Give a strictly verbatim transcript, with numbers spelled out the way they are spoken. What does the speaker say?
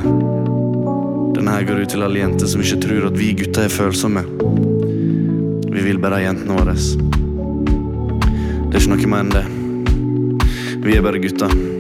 Denne her går ut til alle jenter som ikke tror at vi gutter er følsomme. Vi vil bare ha jentene våres. Det er ikke noe mer enn det. Vi er bare gutter.